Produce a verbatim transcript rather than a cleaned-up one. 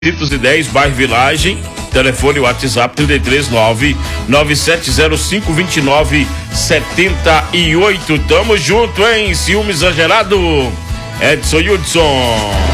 trezentos e dez, bairro Vilagem. Telefone WhatsApp trinta e três nove nove sete zero cinco dois nove sete oito. Tamo junto, hein? Ciúme exagerado. Edson Hudson.